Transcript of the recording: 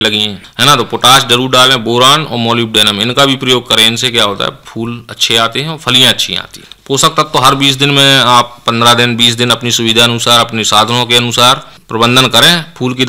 लगी हैं, है ना। तो पोटाश जरूर डालें, बोरान और मोलिब्डेनम इनका भी प्रयोग करें। इनसे क्या होता है, फूल अच्छे आते हैं और फलियां अच्छी आती हैं। पोषक तत्व हर 20 दिन में आप 15 दिन 20 दिन अपनी सुविधा अनुसार अपने साधनों के अनुसार प्रबंधन करें। फूल की